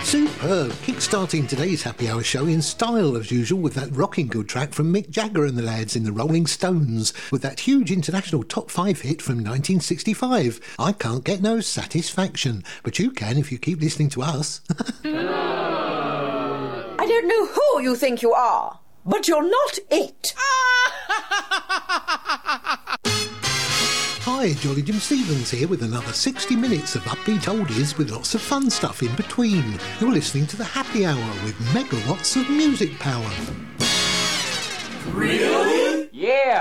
Superb! Kick-starting today's Happy Hour show in style as usual with that rocking good track from Mick Jagger and the lads in the Rolling Stones with that huge international top 5 hit from 1965, I Can't Get No Satisfaction, but you can if you keep listening to us. I don't know who you think you are, but you're not it. Hi, Jolly Jim Stevens here with another 60 minutes of upbeat oldies with lots of fun stuff in between. You're listening to the Happy Hour with megawatts of music power. Really? Yeah.